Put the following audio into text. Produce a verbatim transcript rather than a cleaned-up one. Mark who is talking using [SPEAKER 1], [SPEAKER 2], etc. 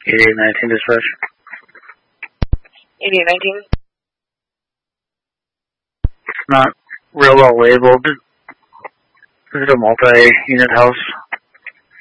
[SPEAKER 1] eighty-eight nineteen dispatch.
[SPEAKER 2] eighty-eight nineteen.
[SPEAKER 1] It's not real well labeled. This is a multi-unit house.